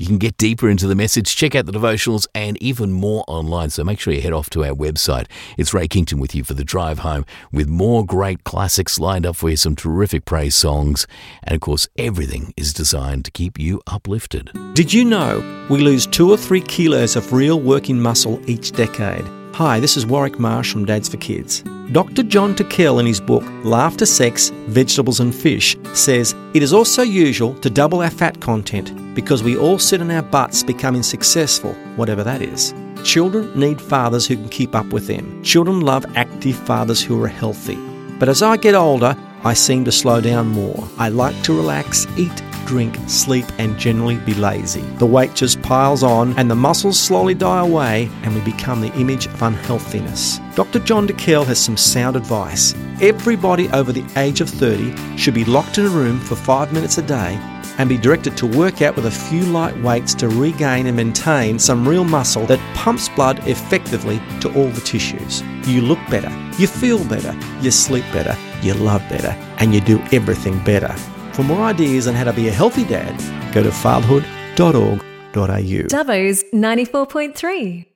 You can get deeper into the message, check out the devotionals, and even more online. So make sure you head off to our website. It's Ray Kington with you for the drive home with more great classics lined up for you, some terrific praise songs. And of course, everything is designed to keep you uplifted. Did you know we lose 2 or 3 kilos of real working muscle each decade? Hi, this is Warwick Marsh from Dads for Kids. Dr. John Tickell in his book Laughter, Sex, Vegetables and Fish says it is also usual to double our fat content because we all sit on our butts becoming successful, whatever that is. Children need fathers who can keep up with them. Children love active fathers who are healthy. But as I get older, I seem to slow down more. I like to relax, eat, drink, sleep and generally be lazy. The weight just piles on and the muscles slowly die away and we become the image of unhealthiness. Dr. John Tickell has some sound advice. Everybody over the age of 30 should be locked in a room for 5 minutes a day and be directed to work out with a few light weights to regain and maintain some real muscle that pumps blood effectively to all the tissues. You look better, you feel better, you sleep better, you love better, and you do everything better. For more ideas on how to be a healthy dad, go to fatherhood.org.au. Dubbo's 94.3.